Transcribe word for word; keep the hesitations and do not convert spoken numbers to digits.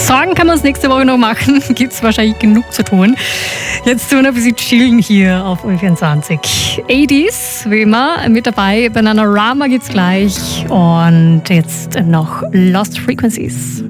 Sorgen kann man es nächste Woche noch machen. Gibt es wahrscheinlich genug zu tun. Jetzt tun wir ein bisschen chillen hier auf U vierundzwanzig. achtziger, wie immer, mit dabei. Bananarama gibt's gleich. Und jetzt noch Lost Frequencies.